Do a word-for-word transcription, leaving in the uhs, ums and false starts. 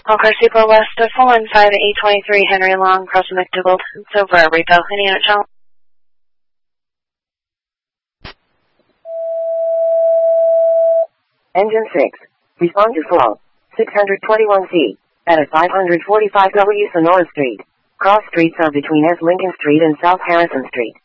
All car Super West of four one five eight twenty-three Henry Long, crossing McDougald. It's over at Repo. Any unit channel? Engine six. Respond to flow. six twenty-one C. At a five forty-five W Sonora Street. Cross streets are between S. Lincoln Street and South Harrison Street.